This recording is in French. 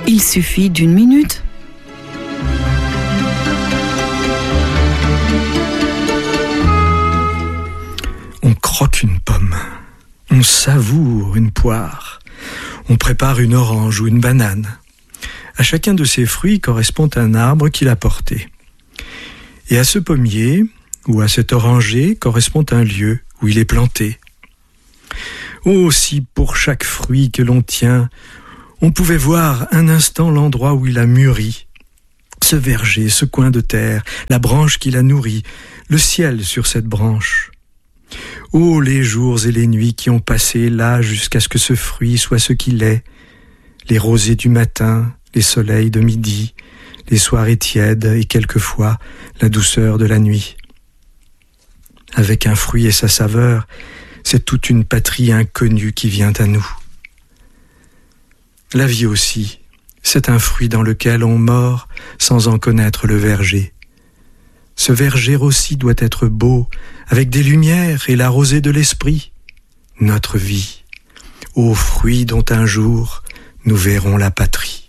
Il suffit d'une minute. On croque une pomme, on savoure une poire, on prépare une orange ou une banane. À chacun de ces fruits correspond un arbre qu'il a porté. Et à ce pommier ou à cet oranger correspond un lieu où il est planté. Oh, si pour chaque fruit que l'on tient, on pouvait voir un instant l'endroit où il a mûri, ce verger, ce coin de terre, la branche qui l'a nourri, le ciel sur cette branche. Oh, les jours et les nuits qui ont passé là jusqu'à ce que ce fruit soit ce qu'il est, les rosées du matin, les soleils de midi, les soirées tièdes et quelquefois la douceur de la nuit. Avec un fruit et sa saveur, c'est toute une patrie inconnue qui vient à nous. La vie aussi, c'est un fruit dans lequel on mord sans en connaître le verger. Ce verger aussi doit être beau, avec des lumières et la rosée de l'esprit. Notre vie, ô fruit dont un jour nous verrons la patrie.